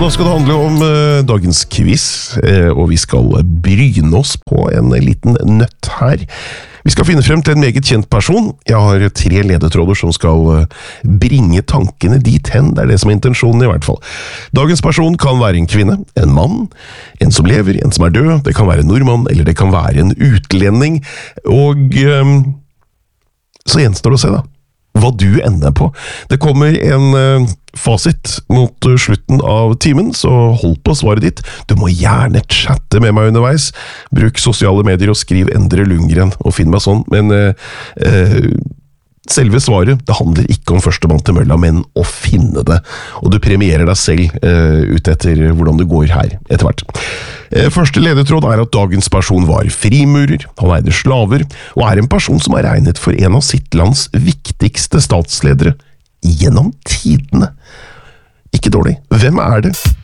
nå skal det handle om dagens quiz, og vi skal bryne oss på en liten nøtt her. Vi skal finne frem til en meget kjent person. Jeg har 3 ledetråder som skal bringe tankene dit hen. Det er det som er intensjonen i hvert fall. Dagens person kan være en kvinne, en mann, en som lever, en som er død. Det kan være en nordmann, eller det kan være en utlending. Og så gjenstår det å se da, hva du ender på. Det kommer en fasit mot slutten av timen, så hold på svaret ditt. Du må gjerne chatte med meg underveis. Bruk sosiale medier og skriv Endre Lundgren og finn meg sånn, men selve svaret, det handler ikke om førstemann til mølla, men å finne det. Og du premierer deg selv ut etter hvordan du går her etter hvert. Første ledetråd er at dagens person var frimurer, han eide slaver, og er en person som er regnet for en av sitt lands viktigste statsledere gjennom tidene. Ikke dårlig. Hvem er det?